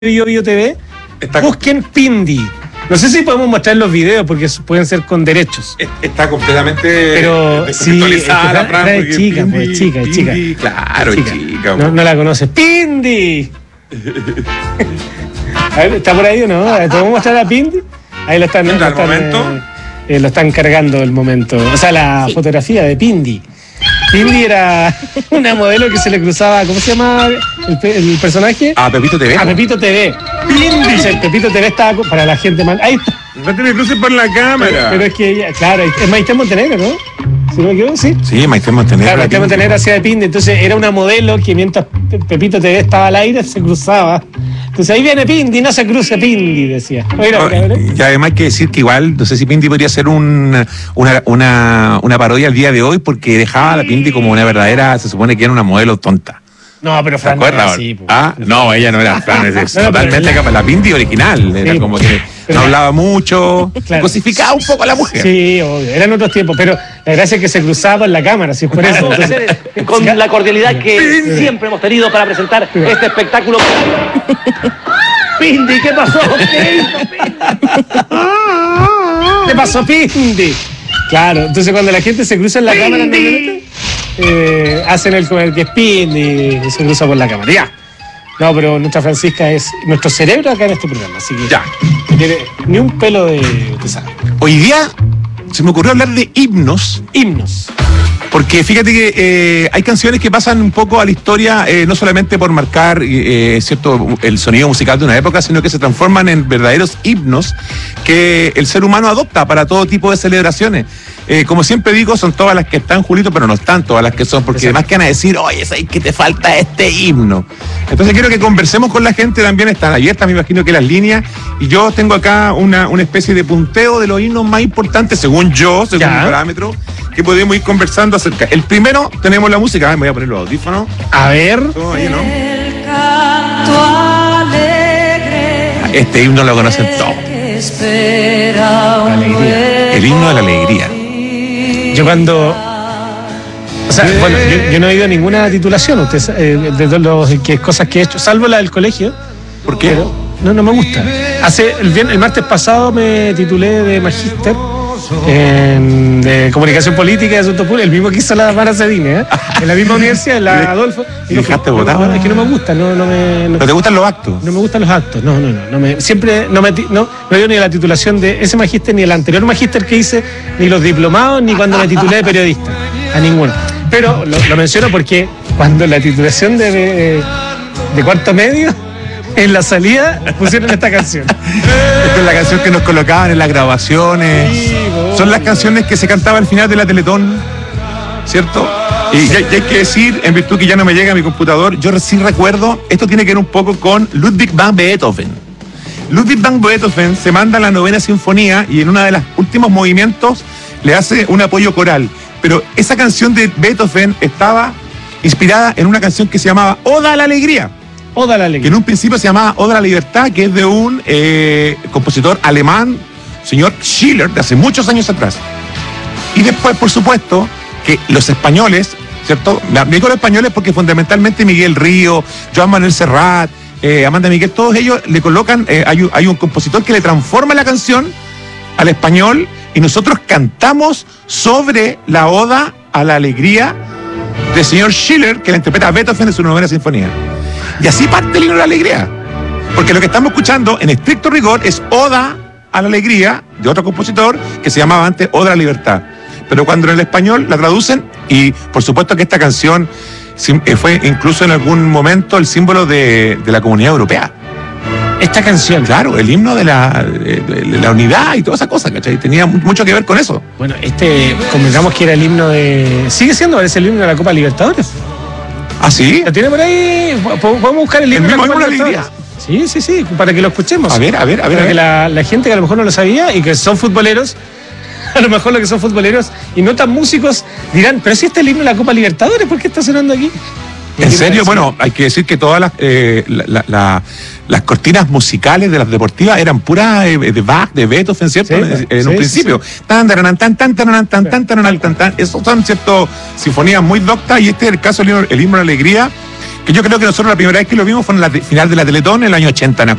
Bio TV, busquen Pindi. No sé si podemos mostrar los videos porque pueden ser con derechos. Está completamente pero sí, es chica, Pindi, pues chica, Pindi, chica. Claro, es chica. No la conoces. ¡Pindi! A ver, ¿está por ahí o no? ¿Te podemos mostrar a Pindi? Ahí lo están cargando el momento. O sea, la fotografía de Pindi. Pindi era una modelo que se le cruzaba, ¿cómo se llama el personaje? A Pepito TV. A Pepito TV. Pindi. El Pepito TV estaba para la gente mal. Ahí está. No te me cruces por la cámara. Pero es que ella, claro, es Maite Montenegro, ¿no? ¿Sí me equivoco? Sí. Sí, Maite Montenegro. Claro, Maite Montenegro hacía de Pindi. Entonces era una modelo que mientras Pepito TV estaba al aire se cruzaba. Entonces ahí viene Pindi, no se cruce Pindi, decía. Y además hay que decir que igual, no sé si Pindi podría ser una parodia al día de hoy, porque dejaba a la Pindi como una verdadera, se supone que era una modelo tonta. No, pero Fran era así. No, ella no era Fran, es totalmente capaz. La Pindi original, era como que no hablaba mucho, claro, cosificaba un poco a la mujer. Sí, obvio, eran otros tiempos, pero la gracia es que se cruzaba en la cámara, si es por eso. Entonces, con la cordialidad que siempre hemos tenido para presentar este espectáculo. Pindi, ¿qué pasó? ¿Qué pasó, Pindi? Claro, entonces cuando la gente se cruza en la cámara, hacen el que es Pindi y se cruza por la cámara. Ya. No, pero nuestra Francisca es nuestro cerebro acá en este programa, así que ya. No tiene ni un pelo de pesado. Hoy día se me ocurrió hablar de himnos. Porque fíjate que hay canciones que pasan un poco a la historia, no solamente por marcar cierto el sonido musical de una época, sino que se transforman en verdaderos himnos que el ser humano adopta para todo tipo de celebraciones. Como siempre digo, son todas las que están, Julito, pero no están todas las que son, porque además que van a decir, oye, ¿sabes que te falta este himno? Entonces quiero que conversemos con la gente, también están abiertas, me imagino que las líneas, y yo tengo acá una especie de punteo de los himnos más importantes, según mi parámetro, que podemos ir conversando acerca. El primero, tenemos la música, me voy a poner los audífonos. A ver. Todo ahí, ¿no? Este himno lo conocen todos. La alegría. El himno de la alegría. Yo cuando... O sea, bueno, yo no he ido a ninguna titulación, usted, de todas las cosas que he hecho, salvo la del colegio. ¿Por qué? Pero no me gusta. El martes pasado me titulé de magíster de comunicación política y asuntos públicos, el mismo que hizo la Mara Cedine, en la misma universidad, en la Adolfo. ¿Y dejaste votado? Es que no me gusta, no te gustan los actos? No me gustan los actos, no dio ni la titulación de ese magíster, ni el anterior magíster que hice, ni los diplomados, ni cuando me titulé de periodista, a ninguno. Pero lo menciono porque cuando la titulación de cuarto medio, en la salida pusieron esta canción. Esta es la canción que nos colocaban en las grabaciones. Sí, son las canciones que se cantaban al final de la Teletón, ¿cierto? Y hay que decir, en virtud que ya no me llega a mi computador, yo sí recuerdo, esto tiene que ver un poco con Ludwig van Beethoven. Ludwig van Beethoven se manda a la 9ª Sinfonía y en uno de los últimos movimientos le hace un apoyo coral. Pero esa canción de Beethoven estaba inspirada en una canción que se llamaba Oda a la Alegría. Oda a la Alegría. Que en un principio se llamaba Oda a la Libertad, que es de un compositor alemán, señor Schiller, de hace muchos años atrás. Y después, por supuesto, que los españoles, ¿cierto? Me digo los españoles porque fundamentalmente Miguel Río, Joan Manuel Serrat, Amanda Miguel, todos ellos le colocan, hay un compositor que le transforma la canción al español y nosotros cantamos sobre la Oda a la Alegría del señor Schiller, que la interpreta Beethoven en su 9ª Sinfonía. Y así parte el himno de la alegría. Porque lo que estamos escuchando, en estricto rigor, es Oda a la Alegría de otro compositor que se llamaba antes Oda a la Libertad. Pero cuando en el español la traducen, y por supuesto que esta canción fue incluso en algún momento el símbolo de la Comunidad Europea. Esta canción. Claro, el himno de la unidad y toda esa cosa, ¿cachai? Tenía mucho que ver con eso. Bueno, convengamos que era el himno de... Sigue siendo, parece el himno de la Copa Libertadores. ¿Ah, sí? ¿Lo tiene por ahí? ¿Podemos buscar el himno de la Copa Libertadores? Sí, para que lo escuchemos. A ver. Para que la gente que a lo mejor no lo sabía y que son futboleros, a lo mejor los que son futboleros y no tan músicos dirán, pero si este es el himno de la Copa Libertadores, ¿por qué está sonando aquí? ¿En serio? Bueno, hay que decir que todas las cortinas musicales de las deportivas eran puras de Bach, de Beethoven, ¿cierto? En un principio. Esos son, ¿cierto? Sinfonías muy doctas, y este es el caso del himno de la alegría, Que yo creo que nosotros la primera vez que lo vimos fue en la final de la Teletón en el año 80,